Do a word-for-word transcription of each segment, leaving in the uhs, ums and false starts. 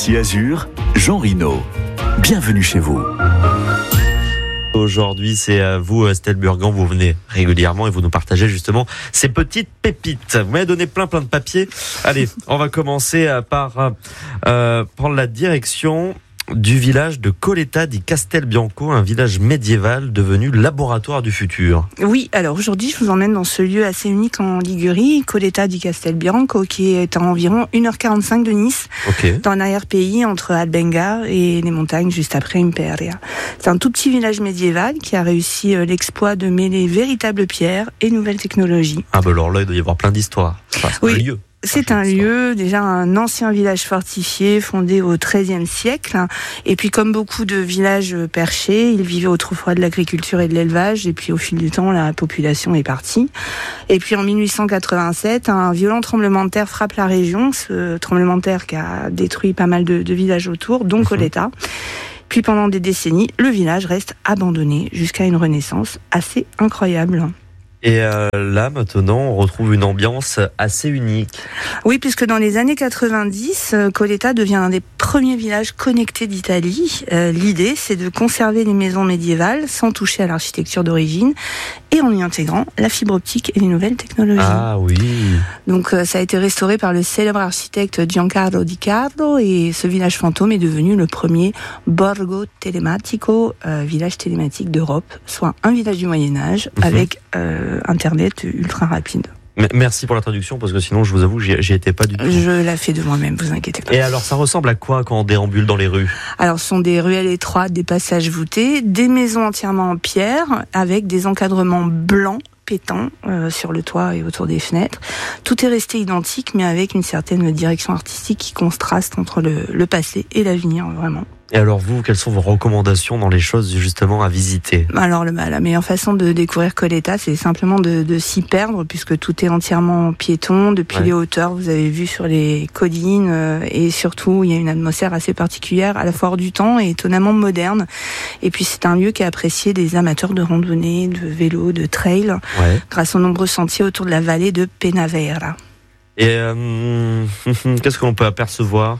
Ici Azur, Jean Rino. Bienvenue chez vous. Aujourd'hui, c'est à vous, Estelle Burgan. Vous venez régulièrement et vous nous partagez justement ces petites pépites. Vous m'avez donné plein, plein de papiers. Allez, on va commencer par euh, prendre la direction du village de Coletta di Castelbianco, un village médiéval devenu laboratoire du futur. Oui, alors aujourd'hui, je vous emmène dans ce lieu assez unique en Ligurie, Coletta di Castelbianco, qui est à environ une heure quarante-cinq de Nice, okay. Dans l'arrière-pays entre Albenga et les montagnes juste après Imperia. C'est un tout petit village médiéval qui a réussi l'exploit de mêler véritables pierres et nouvelles technologies. Ah ben alors là, il doit y avoir plein d'histoires. Enfin, c'est oui. un lieu. C'est un lieu, déjà un ancien village fortifié, fondé au treizième siècle. Et puis, comme beaucoup de villages perchés, il vivait autrefois de l'agriculture et de l'élevage. Et puis, au fil du temps, la population est partie. Et puis, en mille huit cent quatre-vingt-sept, un violent tremblement de terre frappe la région. Ce tremblement de terre qui a détruit pas mal de, de villages autour, dont Coletta. Puis, pendant des décennies, le village reste abandonné jusqu'à une renaissance assez incroyable. Et euh, là, maintenant, on retrouve une ambiance assez unique. Oui, puisque dans les années quatre-vingt-dix, Coletta devient un des premiers villages connectés d'Italie. Euh, l'idée, c'est de conserver les maisons médiévales sans toucher à l'architecture d'origine et en y intégrant la fibre optique et les nouvelles technologies. Ah oui. Donc, euh, ça a été restauré par le célèbre architecte Giancarlo Di Carlo et ce village fantôme est devenu le premier Borgo Telematico, euh, village télématique d'Europe, soit un village du Moyen-Âge mmh. avec euh, Internet ultra rapide. Merci pour la traduction, parce que sinon, je vous avoue, j'y, j'y étais pas du tout. Je la fais de moi-même, vous inquiétez pas. Et alors, ça ressemble à quoi quand on déambule dans les rues ? Alors, ce sont des ruelles étroites, des passages voûtés, des maisons entièrement en pierre, avec des encadrements blancs, pétants, euh, sur le toit et autour des fenêtres. Tout est resté identique, mais avec une certaine direction artistique qui contraste entre le, le passé et l'avenir, vraiment. Et alors vous, quelles sont vos recommandations dans les choses justement à visiter ? Alors le, la meilleure façon de découvrir Coletta, c'est simplement de, de s'y perdre, puisque tout est entièrement piéton. Depuis ouais. les hauteurs, vous avez vu sur les collines, euh, et surtout il y a une atmosphère assez particulière, à la fois hors du temps et étonnamment moderne. Et puis c'est un lieu qui est apprécié des amateurs de randonnée, de vélo, de trail, ouais. grâce aux nombreux sentiers autour de la vallée de Penavera. Et euh, qu'est-ce que l'on peut apercevoir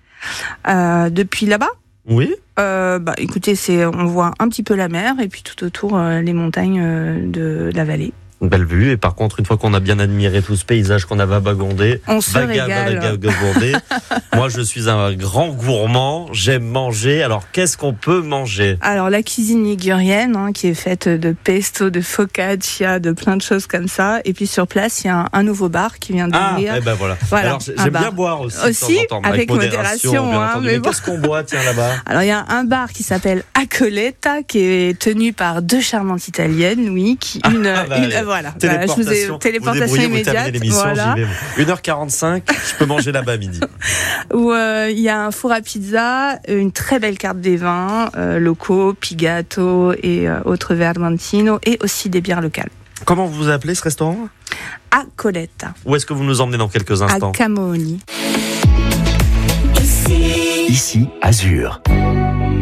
euh, depuis là-bas ? Oui. Euh, bah, écoutez, c'est, on voit un petit peu la mer et puis tout autour euh, les montagnes euh, de, de la vallée. Une belle vue. Et par contre, une fois qu'on a bien admiré tout ce paysage qu'on a vagabondé, on se régale. Vagabondé, moi, je suis un grand gourmand. J'aime manger. Alors, qu'est-ce qu'on peut manger ? Alors, la cuisine ligurienne, hein, qui est faite de pesto, de focaccia, de plein de choses comme ça. Et puis sur place, il y a un, un nouveau bar qui vient d'ouvrir. Ah, eh ben voilà. voilà Alors, j'aime bien boire aussi. Aussi, de temps en temps, avec, avec modération. modération hein, mais mais bon. Qu'est-ce qu'on boit, tiens, là-bas ? Alors, il y a un bar qui s'appelle Coletta, qui est tenu par deux charmantes italiennes, oui, qui une, ah, bah, une voilà. Voilà, je vous ai téléportation vous immédiate. Vous voilà. J'y vais. une heure quarante-cinq, je peux manger là-bas à midi. Où euh, il y a un four à pizza, une très belle carte des vins euh, locaux, Pigato et euh, autres Vermentino, et aussi des bières locales. Comment vous vous appelez ce restaurant ? A Coletta. Où est-ce que vous nous emmenez dans quelques instants ? À Camoni. Ici, Ici Azur.